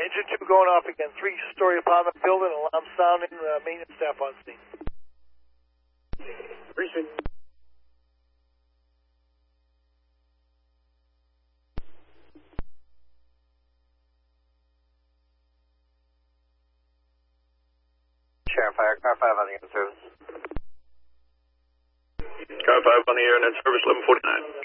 Engine 2 going off again. 3-story apartment building, alarm sounding, maintenance staff on scene. Appreciate it. Sheriff Fire, Car 5 on the air service. Car 5 on the air and in service 1149.